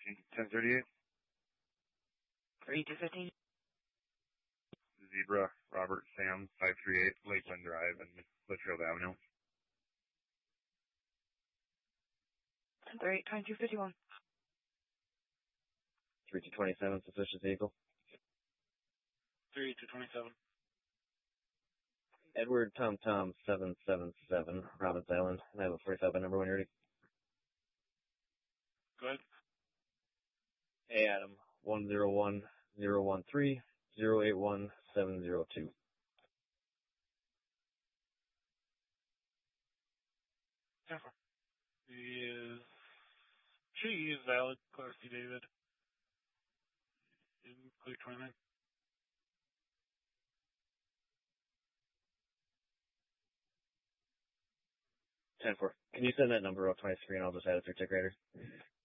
1038. 3215. Zebra, Robert, Sam, 538, Lakeland Drive and Litchfield Avenue. 1038, 2251. 3227, suspicious vehicle. 3227. Edward Tom 777, Providence Island. I have a 45 by number when you're ready. Go ahead. Hey Adam, 101-013-081-702. She is valid, Claire C. David. In Clay 29. 10-4. Can you send that number up to my screen? I'll just add it through TickWriter.